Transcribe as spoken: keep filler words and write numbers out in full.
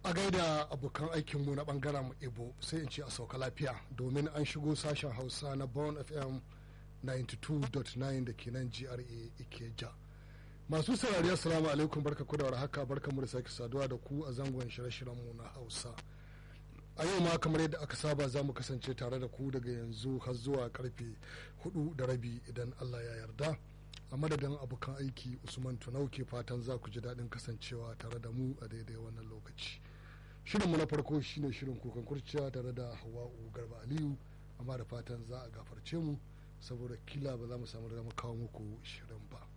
a gaida abokan aikinmu na bangaren Ibo sai in ce a sauka lafiya domin an shigo sashen Hausa na Born F M ninety-two point nine da ke nan G R A Ikeja. Masu saurari assalamu alaikum, barka ku da warhaka, barka mu da sake saduwa da ku a zangon shirye-shiryenmu na Hausa. A yau ma kamar yadda aka saba za mu kasance tare da ku daga yanzu har zuwa karfe hudu da rabi idan Allah ya yarda. A madadin abokan aiki Usman Tunau ke fatan za ku ji daɗin kasancewa tare da mu a daidai wannan lokaci. Shirinmu na farko shine shirin kukan kurciya tare da Hawa'u Garba Aliyu, amma da fatan za a gafarce mu saboda kila ba za mu samu da kawo muku shirin ba.